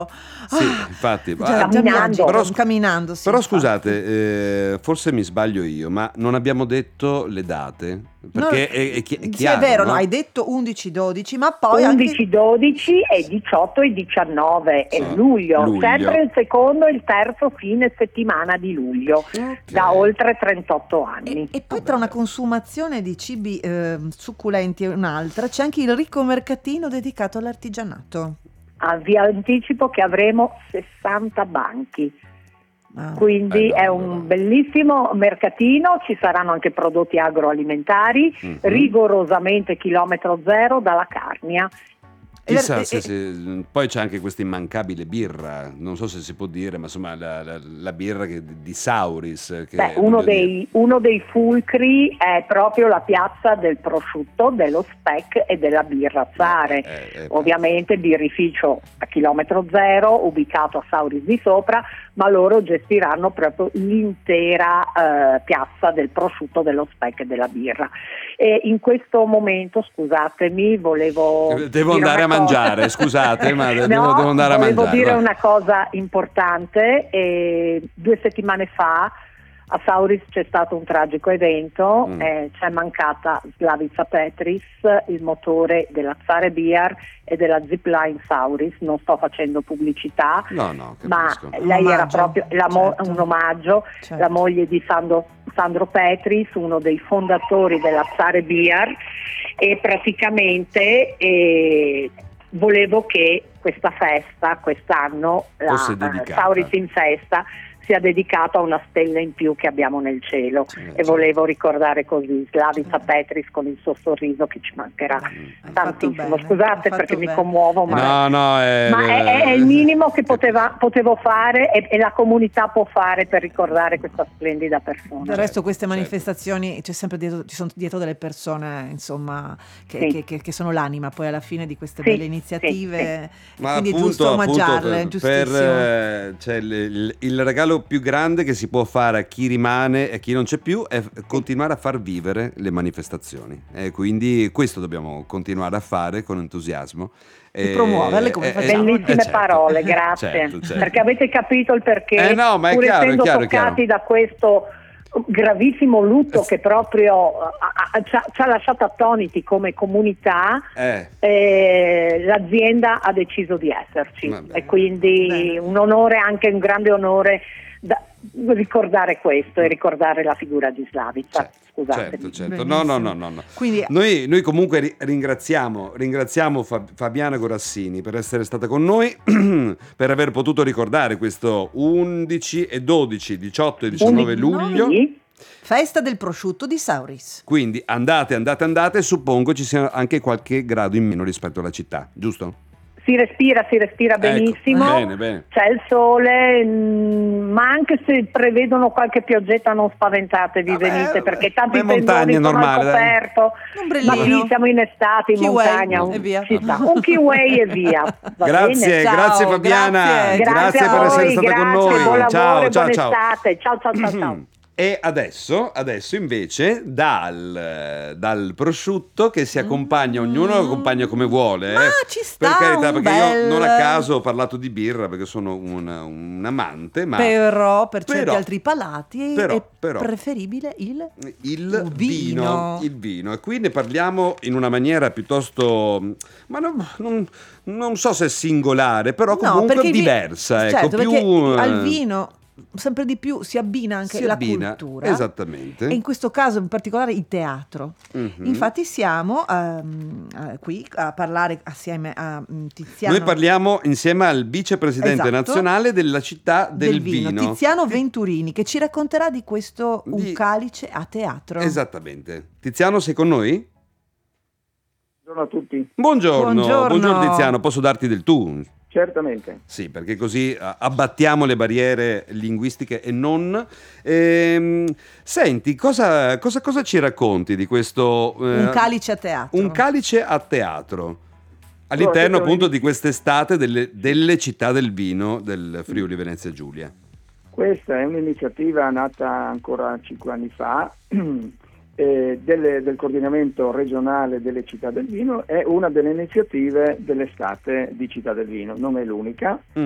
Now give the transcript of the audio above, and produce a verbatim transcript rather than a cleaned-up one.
Sì, Ah, infatti. già, Ah, già Camminando. piangi, però, sc- camminando, sì, però infatti. scusate, eh, forse mi sbaglio io, ma non abbiamo detto le date? No, Perché è, è chi- è sì, è chiaro, vero, no, no? hai detto undici dodici, ma poi anche undici, dodici e diciotto e diciannove Sì. e luglio, Luglio. sempre il secondo e il terzo fine settimana di luglio, Ok. da oltre trentotto E, anni. e poi Vabbè. tra una consumazione di cibi eh, succulenti e un'altra c'è anche il ricco mercatino dedicato all'artigianato. Ah, vi anticipo che avremo sessanta banchi, Ah. quindi Eh no, è allora. un bellissimo mercatino, ci saranno anche prodotti agroalimentari, Mhm. rigorosamente chilometro zero dalla Carnia. Chissà E- se, e- se- poi c'è anche questa immancabile birra, non so se si può dire, ma insomma la, la- la birra che- di Sauris. Che, Beh, uno, voglio dire, dei, uno dei fulcri è proprio la piazza del prosciutto, dello speck e della birra Zare. eh, eh, eh, Ovviamente birrificio a chilometro zero, ubicato a Sauris di Sopra, ma loro gestiranno proprio l'intera eh, piazza del prosciutto, dello speck e della birra. E in questo momento, scusatemi, volevo Eh, Devo dire andare una a cosa. mangiare, scusate, ma de- No, devo, devo andare a volevo mangiare. dire va. una cosa importante. Eh, due settimane fa a Sauris c'è stato un tragico evento, Mm. eh, c'è mancata Slavica Petris, il motore della Zare Beer e della Zipline Sauris. Non sto facendo pubblicità, No, no, ma capisco. lei Un era omaggio, proprio la mo- certo. un omaggio, Certo. la moglie di Sandro, Sandro Petris, uno dei fondatori della Zare Beer, e praticamente eh, volevo che questa festa quest'anno, Fosse la dedicata. eh, Sauris in Festa, sia dedicata a una stella in più che abbiamo nel cielo, Sì, e certo. volevo ricordare così Slavica Certo. Petris con il suo sorriso che ci mancherà Hai fatto tantissimo. bene, Scusate hai perché fatto mi bene. commuovo, ma, No, no, è, ma è, è- è il minimo che poteva- potevo fare e, e la comunità può fare per ricordare questa splendida persona. Del resto queste certo. manifestazioni c'è sempre dietro, ci sono dietro delle persone, insomma, che, Sì. che- che- che sono l'anima poi alla fine di queste Sì, belle sì, iniziative. E Ma quindi è appunto, giusto appunto, omaggiarle, è per, giustissimo. per, eh, cioè, il, il- il regalo più grande che si può fare a chi rimane e a chi non c'è più è f- continuare a far vivere le manifestazioni, e quindi questo dobbiamo continuare a fare con entusiasmo E promuoverle come eh, facciamo noi. Bellissime eh, certo. parole, grazie, Certo, certo. perché avete capito il perché, Eh no, ma è pur chiaro, è essendo chiaro, è toccati chiaro. da questo gravissimo lutto Eh, che proprio ha- ha- ci ha ci ha lasciato attoniti come comunità, Eh. eh, l'azienda ha deciso di esserci, Vabbè. e quindi Bene. un onore, anche un grande onore, da ricordare questo e ricordare la figura di Slavica. Certo, Scusate. certo, certo. No, no, no, no, no. Quindi Noi, noi comunque ri- ringraziamo, ringraziamo Fab- Fabiana Corassini per essere stata con noi, per aver potuto ricordare questo undici e dodici, diciotto e diciannove undici, luglio. Sì. festa del prosciutto di Sauris. Quindi andate, andate, andate, suppongo ci sia anche qualche grado in meno rispetto alla città, giusto? Si respira, si respira Ecco, benissimo, bene, bene. c'è il sole, mm, ma anche se prevedono qualche piogetta non spaventatevi, Vabbè, venite, perché tanti ma in montagna pendoli è sono normale, al dai. coperto. Un Ma ombrellino. sì, siamo in estate, in Kiwi montagna, e via. ci sta. Un kiwi e via. Va Grazie, bene? Ciao, grazie Fabiana, grazie. Grazie, grazie a per voi, essere stata grazie, con noi. buon lavoro, Ciao, ciao, buona ciao. estate. Ciao, ciao, ciao, ciao. E adesso, adesso invece dal, dal prosciutto che si accompagna, ognuno lo accompagna come vuole. Ma eh. ci sta per carità, un perché bel- io non a caso ho parlato di birra perché sono un, un amante, ma Però per certi però- altri palati però- è però- preferibile il il vino. vino, il vino, e qui ne parliamo in una maniera piuttosto, ma non, non- non so se singolare, però comunque perché i vi- diversa, ecco, certo, più perché eh, al vino sempre di più si abbina anche si la abbina, cultura. esattamente. E in questo caso in particolare il teatro. Mhm. Infatti siamo ehm, eh, qui a parlare assieme a mm, Tiziano. Noi parliamo insieme al vicepresidente Esatto. nazionale della città del, vino, Tiziano Venturini, che ci racconterà di questo Un Di- calice a teatro. Esattamente. Tiziano, sei con noi? Buongiorno a tutti, Buongiorno, Buongiorno. Tiziano, posso darti del tu? certamente. Sì, perché così eh, abbattiamo le barriere linguistiche e non. Ehm, senti, cosa, cosa, cosa ci racconti di questo eh, Un calice a teatro. un calice a teatro all'interno Allora, appunto questo- di quest'estate delle, delle città del vino del Friuli Venezia Giulia? Questa è un'iniziativa nata ancora cinque anni fa eh, delle- del coordinamento regionale delle città del vino, è una delle iniziative dell'estate di Città del Vino, non è l'unica.